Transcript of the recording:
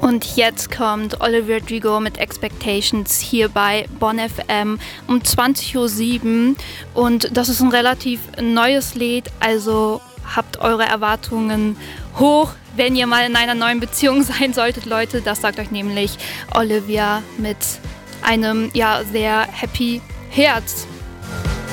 Und jetzt kommt Olivia Rodrigo mit Expectations hier bei Bonn FM um 20.07 Uhr. Und das ist ein relativ neues Lied, also habt eure Erwartungen hoch, wenn ihr mal in einer neuen Beziehung sein solltet, Leute. Das sagt euch nämlich Olivia mit einem sehr happy Herz.